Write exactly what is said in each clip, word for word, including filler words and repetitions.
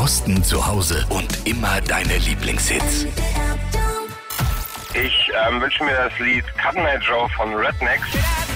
Osten zu Hause und immer deine Lieblingshits. Ich ähm, wünsche mir das Lied Cut Night Joe von Rednecks.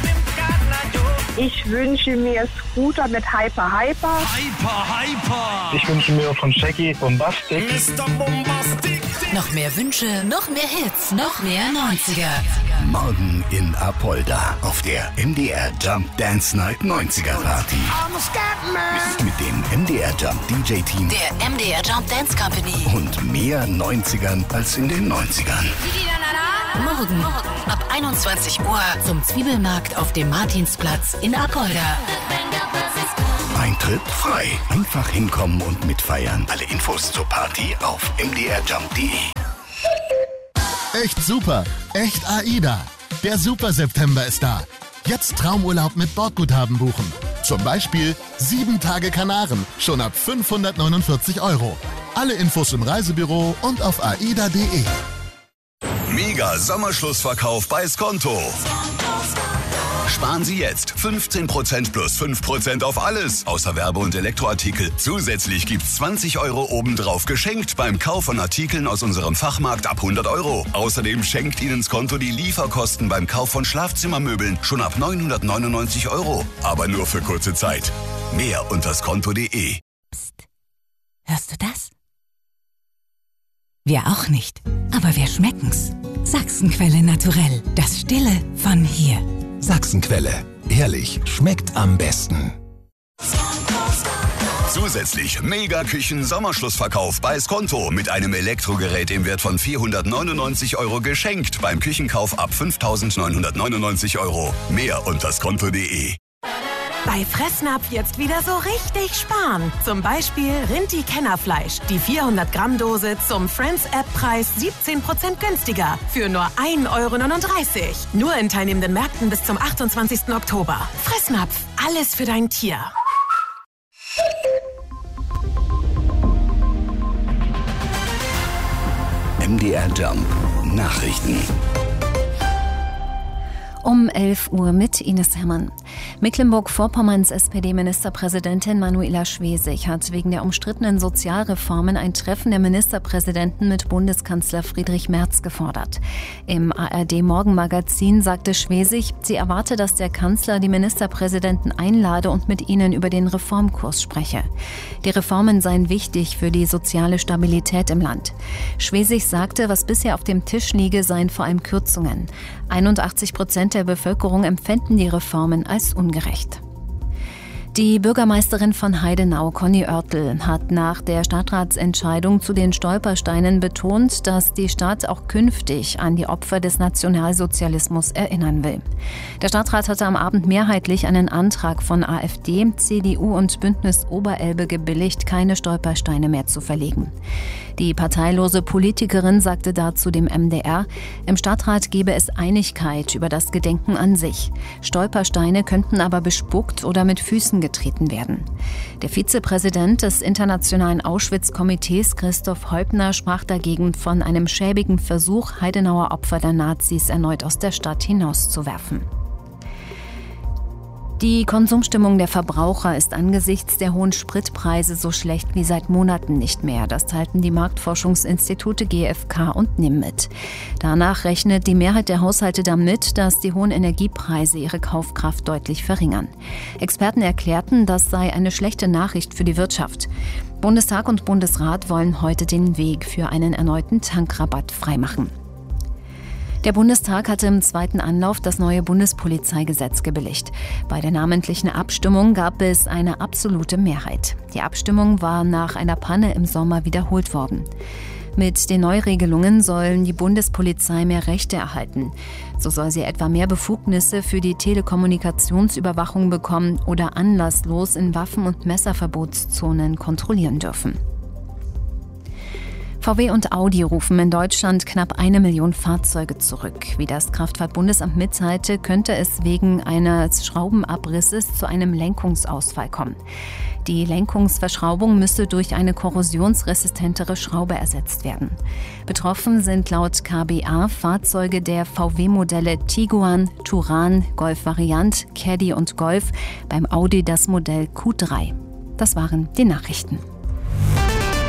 Ich wünsche mir Scooter mit Hyper Hyper. Hyper Hyper. Ich wünsche mir von Shaggy Bombastic. Mister Bombastic. Noch mehr Wünsche, noch mehr Hits, noch mehr neunziger. Morgen in Apolda auf der M D R Jump Dance Night neunziger Party. Mit dem M D R Jump D J Team. Der M D R Jump Dance Company. Und mehr neunzigern als in den neunzigern. Morgen, Morgen ab einundzwanzig Uhr zum Zwiebelmarkt auf dem Martinsplatz in Apolda. Eintritt frei. Einfach hinkommen und mitfeiern. Alle Infos zur Party auf m d r jump punkt d e. Echt super, echt AIDA. Der Super September ist da. Jetzt Traumurlaub mit Bordguthaben buchen. Zum Beispiel sieben Tage Kanaren, schon ab fünfhundertneunundvierzig Euro. Alle Infos im Reisebüro und auf aida punkt d e. Mega Sommerschlussverkauf bei Skonto. Sparen Sie jetzt fünfzehn Prozent plus fünf Prozent auf alles, außer Werbe- und Elektroartikel. Zusätzlich gibt's zwanzig Euro obendrauf geschenkt beim Kauf von Artikeln aus unserem Fachmarkt ab hundert Euro. Außerdem schenkt Ihnen Skonto die Lieferkosten beim Kauf von Schlafzimmermöbeln schon ab neunhundertneunundneunzig Euro. Aber nur für kurze Zeit. Mehr unter skonto punkt d e. Psst. Hörst du das? Wir auch nicht, aber wir schmecken's. Sachsenquelle Naturell, das Stille von hier. Sachsenquelle, ehrlich, schmeckt am besten. Zusätzlich Mega-Küchen-Sommerschlussverkauf bei Skonto mit einem Elektrogerät im Wert von vierhundertneunundneunzig Euro geschenkt beim Küchenkauf ab fünftausendneunhundertneunundneunzig Euro. Mehr unter skonto punkt d e. Bei Fressnapf jetzt wieder so richtig sparen. Zum Beispiel Rinti-Kennerfleisch. Die vierhundert Gramm Dose zum Friends-App-Preis siebzehn Prozent günstiger. Für nur ein Euro neununddreißig. Nur in teilnehmenden Märkten bis zum achtundzwanzigsten Oktober. Fressnapf. Alles für dein Tier. M D R Jump Nachrichten. Um elf Uhr mit Ines Herrmann. Mecklenburg-Vorpommerns S P D-Ministerpräsidentin Manuela Schwesig hat wegen der umstrittenen Sozialreformen ein Treffen der Ministerpräsidenten mit Bundeskanzler Friedrich Merz gefordert. Im A R D-Morgenmagazin sagte Schwesig, sie erwarte, dass der Kanzler die Ministerpräsidenten einlade und mit ihnen über den Reformkurs spreche. Die Reformen seien wichtig für die soziale Stabilität im Land. Schwesig sagte, was bisher auf dem Tisch liege, seien vor allem Kürzungen. einundachtzig Prozent der Bevölkerung empfänden die Reformen als ungerecht. Die Bürgermeisterin von Heidenau, Conny Oertel, hat nach der Stadtratsentscheidung zu den Stolpersteinen betont, dass die Stadt auch künftig an die Opfer des Nationalsozialismus erinnern will. Der Stadtrat hatte am Abend mehrheitlich einen Antrag von AfD, C D U und Bündnis Oberelbe gebilligt, keine Stolpersteine mehr zu verlegen. Die parteilose Politikerin sagte dazu dem M D R, im Stadtrat gebe es Einigkeit über das Gedenken an sich. Stolpersteine könnten aber bespuckt oder mit Füßen getreten werden. Der Vizepräsident des Internationalen Auschwitz-Komitees, Christoph Heubner, sprach dagegen von einem schäbigen Versuch, Heidenauer Opfer der Nazis erneut aus der Stadt hinauszuwerfen. Die Konsumstimmung der Verbraucher ist angesichts der hohen Spritpreise so schlecht wie seit Monaten nicht mehr. Das teilten die Marktforschungsinstitute G F K und N I M mit. Danach rechnet die Mehrheit der Haushalte damit, dass die hohen Energiepreise ihre Kaufkraft deutlich verringern. Experten erklärten, das sei eine schlechte Nachricht für die Wirtschaft. Bundestag und Bundesrat wollen heute den Weg für einen erneuten Tankrabatt freimachen. Der Bundestag hatte im zweiten Anlauf das neue Bundespolizeigesetz gebilligt. Bei der namentlichen Abstimmung gab es eine absolute Mehrheit. Die Abstimmung war nach einer Panne im Sommer wiederholt worden. Mit den Neuregelungen sollen die Bundespolizei mehr Rechte erhalten. So soll sie etwa mehr Befugnisse für die Telekommunikationsüberwachung bekommen oder anlasslos in Waffen- und Messerverbotszonen kontrollieren dürfen. V W und Audi rufen in Deutschland knapp eine Million Fahrzeuge zurück. Wie das Kraftfahrtbundesamt mitteilte, könnte es wegen eines Schraubenabrisses zu einem Lenkungsausfall kommen. Die Lenkungsverschraubung müsste durch eine korrosionsresistentere Schraube ersetzt werden. Betroffen sind laut K B A Fahrzeuge der V W-Modelle Tiguan, Touran, Golf Variant, Caddy und Golf, beim Audi das Modell Q drei. Das waren die Nachrichten.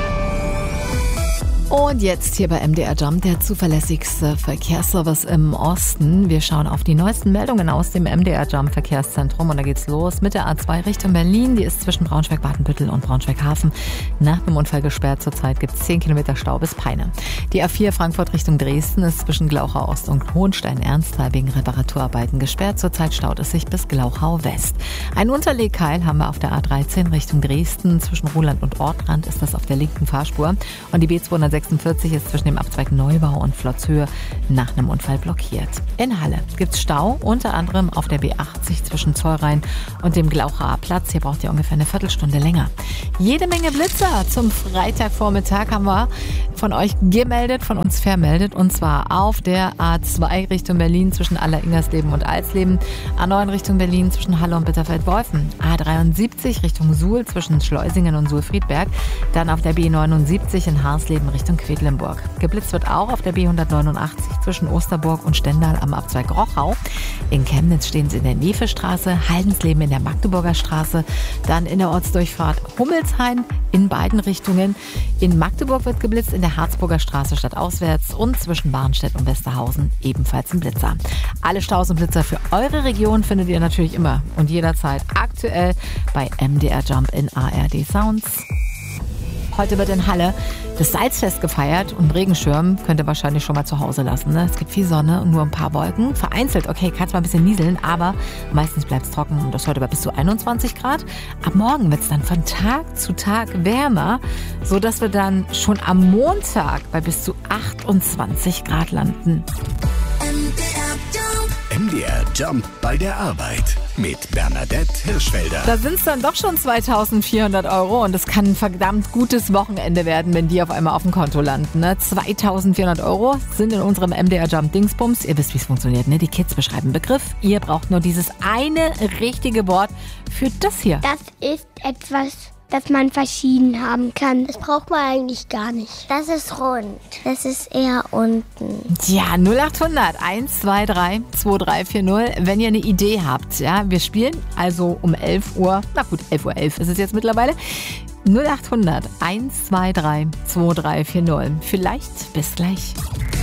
Und jetzt hier bei M D R Jump, der zuverlässigste Verkehrsservice im Osten. Wir schauen auf die neuesten Meldungen aus dem M D R Jump Verkehrszentrum und da geht's los mit der A zwei Richtung Berlin. Die ist zwischen Braunschweig-Badenbüttel und Braunschweig-Hafen nach einem Unfall gesperrt. Zurzeit gibt's zehn Kilometer Stau bis Peine. Die A vier Frankfurt Richtung Dresden ist zwischen Glauchau Ost und Hohenstein-Ernsthal wegen Reparaturarbeiten gesperrt. Zurzeit staut es sich bis Glauchau West. Ein Unterlegkeil haben wir auf der A dreizehn Richtung Dresden. Zwischen Ruhland und Ortrand ist das auf der linken Fahrspur. Und die B zweihundertsechsundvierzig ist zwischen dem Abzweig Neubau und Flotzhöhe nach einem Unfall blockiert. In Halle gibt's Stau, unter anderem auf der B achtzig zwischen Zollrhein und dem Glauchaer Platz. Hier braucht ihr ungefähr eine Viertelstunde länger. Jede Menge Blitzer zum Freitagvormittag haben wir von euch gemeldet, von uns vermeldet. Und zwar auf der A zwei Richtung Berlin zwischen Aller-Ingersleben und Alsleben. A neun Richtung Berlin zwischen Halle und Bitterfeld-Wolfen. A dreiundsiebzig Richtung Suhl zwischen Schleusingen und Suhl-Friedberg. Dann auf der B neunundsiebzig in Harsleben Richtung Quedlinburg. Geblitzt wird auch auf der B hundertneunundachtzig zwischen Osterburg und Stendal am Abzweig Rochau. In Chemnitz stehen sie in der Nevestraße, Haldensleben in der Magdeburger Straße, dann in der Ortsdurchfahrt Hummelshain in beiden Richtungen. In Magdeburg wird geblitzt, in der Harzburger Straße stadtauswärts und zwischen Barnstedt und Westerhausen ebenfalls ein Blitzer. Alle Staus und Blitzer für eure Region findet ihr natürlich immer und jederzeit aktuell bei M D R Jump in A R D Sounds. Heute wird in Halle das Salzfest gefeiert und Regenschirm könnt ihr wahrscheinlich schon mal zu Hause lassen. Ne? Es gibt viel Sonne und nur ein paar Wolken. Vereinzelt, okay, kann es mal ein bisschen nieseln, aber meistens bleibt es trocken und das heute bei bis zu einundzwanzig Grad. Ab morgen wird es dann von Tag zu Tag wärmer, sodass wir dann schon am Montag bei bis zu achtundzwanzig Grad landen. M D R Jump bei der Arbeit mit Bernadette Hirschfelder. Da sind es dann doch schon zweitausendvierhundert Euro und es kann ein verdammt gutes Wochenende werden, wenn die auf einmal auf dem Konto landen. Ne? zweitausendvierhundert Euro sind in unserem M D R Jump Dingsbums. Ihr wisst, wie es funktioniert. Ne? Die Kids beschreiben Begriff. Ihr braucht nur dieses eine richtige Wort für das hier. Das ist etwas, das man verschieden haben kann. Das braucht man eigentlich gar nicht. Das ist rund. Das ist eher unten. Ja, null achthundert eins zwei drei zwei drei vier null, wenn ihr eine Idee habt. Ja, wir spielen also um elf Uhr. Na gut, elf Uhr elf ist es jetzt mittlerweile. null achthundert eins zwei drei zwei drei vier null. Vielleicht bis gleich.